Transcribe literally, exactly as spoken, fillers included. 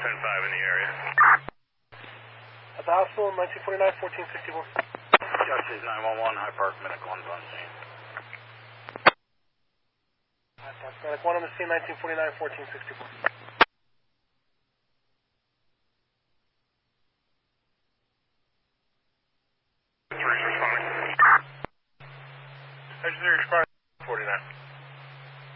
ten five in the area. At the hospital, nineteen forty-nine, fourteen sixty-one. Justice nine one one, High Park Medical on scene. High Park Medic one on the scene, nineteen forty-nine, fourteen sixty-one. Three responding. Three responding.